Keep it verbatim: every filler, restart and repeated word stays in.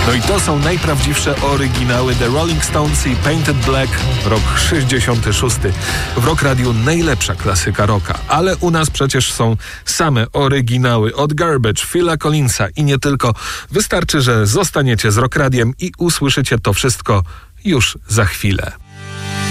No i to są najprawdziwsze oryginały The Rolling Stones i Painted Black, rok sześćdziesiąty szósty. W Rock Radiu najlepsza klasyka rocka, ale u nas przecież są same oryginały od Garbage, Phila Collinsa i nie tylko. Wystarczy, że zostaniecie z Rock Radiem i usłyszycie to wszystko już za chwilę.